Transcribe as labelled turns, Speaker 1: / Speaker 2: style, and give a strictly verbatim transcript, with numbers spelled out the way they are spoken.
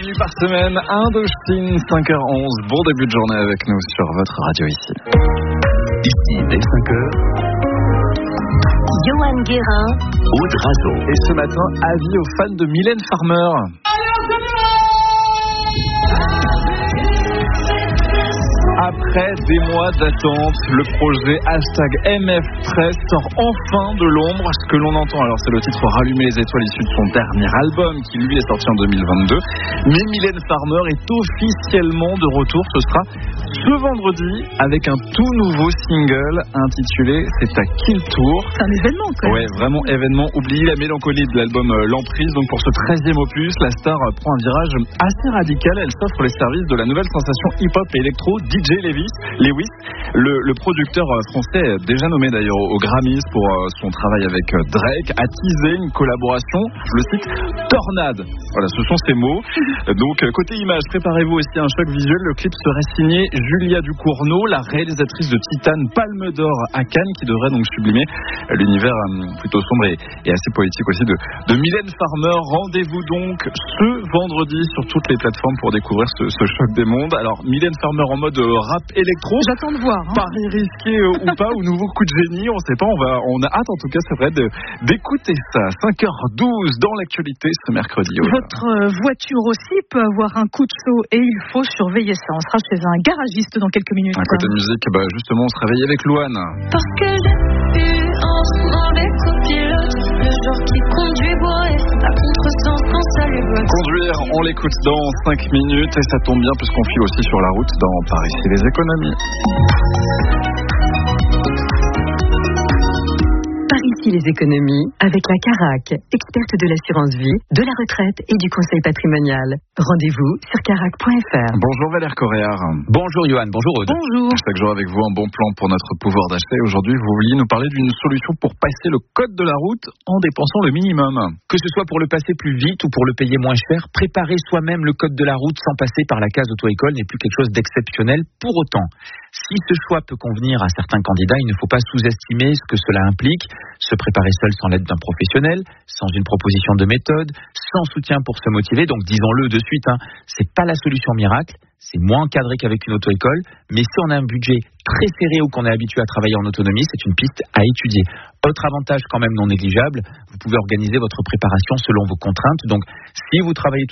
Speaker 1: nuit par semaine, Indochine, cinq heures onze. Bon début de journée avec nous sur votre radio ici.
Speaker 2: Ici, dès cinq heures.
Speaker 3: Johan Guérin,
Speaker 2: Aude Razo.
Speaker 1: Et ce matin, avis aux fans de Mylène Farmer. Après des mois d'attente, le projet hashtag M F treize sort enfin de l'ombre. Ce que l'on entend, alors c'est le titre Rallumer les étoiles issu de son dernier album qui lui est sorti en deux mille vingt-deux. Mais Mylène Farmer est officiellement de retour. Ce sera ce vendredi avec un tout nouveau single intitulé C'est à qui le tour.
Speaker 4: C'est un événement quand même.
Speaker 1: Ouais, vraiment événement. Oubliez la mélancolie de l'album L'Emprise. Donc pour ce treizième opus, la star prend un virage assez radical. Elle s'offre les services de la nouvelle sensation hip-hop et électro D J Lewis. Lewis, le, le producteur français, déjà nommé d'ailleurs aux Grammys pour son travail avec Drake, a teasé une collaboration, je le cite, tornade. Voilà, ce sont ses mots. Donc côté image, préparez-vous aussi à un choc visuel. Le clip serait signé Julia Ducournau, la réalisatrice de Titane, Palme d'Or à Cannes, qui devrait donc sublimer l'univers plutôt sombre et, et assez poétique aussi de, de Mylène Farmer. Rendez-vous donc ce vendredi sur toutes les plateformes pour découvrir ce, ce choc des mondes. Alors Mylène Farmer en mode rap électro.
Speaker 4: J'attends de voir. Hein.
Speaker 1: Pari risqué euh, ou pas, ou nouveau coup de génie, on sait pas. On va, on a hâte en tout cas, c'est vrai, de, d'écouter ça. cinq heures douze dans l'actualité ce mercredi.
Speaker 4: Votre euh, voiture aussi peut avoir un coup de chaud et il faut surveiller ça. On sera chez un garagiste dans quelques minutes.
Speaker 1: Un côté musique, bah justement, on se réveille avec Louane.
Speaker 5: Parce que j'ai eu un mauvais copilote, le genre qui conduit bourré à contresens quand ça lui botte.
Speaker 1: Conduire, on l'écoute dans cinq minutes et ça tombe bien puisqu'on file aussi sur la route dans Paris, c'est les économies.
Speaker 3: par ici les économies avec la Carac, experte de l'assurance vie, de la retraite et du conseil patrimonial. Rendez-vous sur carac point f r.
Speaker 1: Bonjour Valère Coréard.
Speaker 2: Bonjour Johan, bonjour Aude.
Speaker 4: Bonjour.
Speaker 1: Chaque jour avec vous, un bon plan pour notre pouvoir d'achat. Et aujourd'hui, vous vouliez nous parler d'une solution pour passer le code de la route en dépensant le minimum.
Speaker 2: Que ce soit pour le passer plus vite ou pour le payer moins cher, préparer soi-même le code de la route sans passer par la case auto-école n'est plus quelque chose d'exceptionnel. Pour autant, si ce choix peut convenir à certains candidats, il ne faut pas sous-estimer ce que cela implique. Se préparer seul sans l'aide d'un professionnel, sans une proposition de méthode, sans soutien pour se motiver. Donc disons-le de suite, hein, c'est pas la solution miracle. C'est moins encadré qu'avec une auto-école, mais si on a un budget très serré ou qu'on est habitué à travailler en autonomie, c'est une piste à étudier. Autre avantage quand même non négligeable, vous pouvez organiser votre préparation selon vos contraintes. Donc si vous travaillez